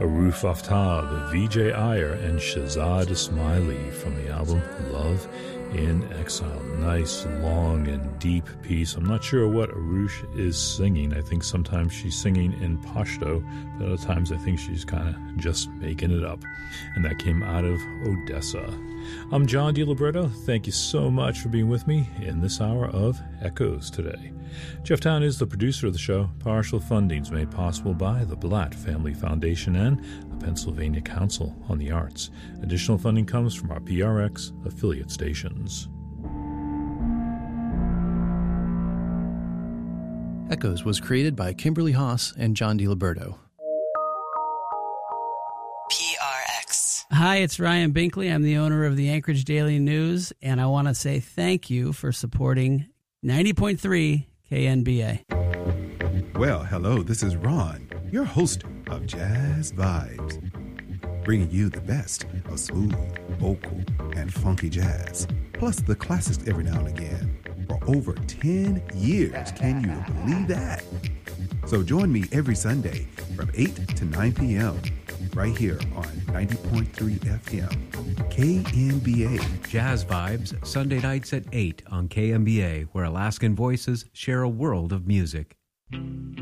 Aruf Aftab, Vijay Iyer, and Shahzad Ismaili from the album Love in Exile. Nice, long, and deep piece. I'm not sure what Arush is singing. I think sometimes she's singing in Pashto, but other times I think she's kind of just making it up. And that came out of Odessa. I'm John DiLiberto. Thank you so much for being with me in this hour of Echoes today. Jeff Town is the producer of the show. Partial funding is made possible by the Blatt Family Foundation and the Pennsylvania Council on the Arts. Additional funding comes from our PRX affiliate stations. Echoes was created by Kimberly Haas and John DiLiberto. PRX. Hi, it's Ryan Binkley. I'm the owner of the Anchorage Daily News, and I want to say thank you for supporting 90.3 KNBA. Well, hello, this is Ron, your host of Jazz Vibes, bringing you the best of smooth, vocal, and funky jazz, plus the classics every now and again. For over 10 years, can you believe that? So join me every Sunday from 8 to 9 p.m. right here on 90.3 FM, KNBA. Jazz Vibes, Sunday nights at 8 on KNBA, where Alaskan voices share a world of music.